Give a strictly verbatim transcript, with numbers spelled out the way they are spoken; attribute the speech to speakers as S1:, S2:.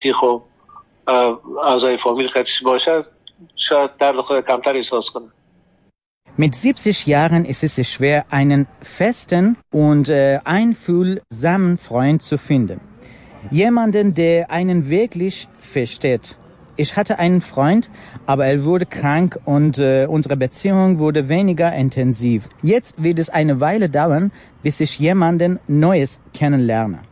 S1: خب اعضای فامیل خودش باشه شاید درد خود کمتر احساس کنه.
S2: Mit siebzig Jahren ist es schwer, einen festen und äh, einfühlsamen Freund zu finden. Jemanden, der einen wirklich versteht. Ich hatte einen Freund, aber er wurde krank und äh, unsere Beziehung wurde weniger intensiv. Jetzt wird es eine Weile dauern, bis ich jemanden Neues kennenlerne.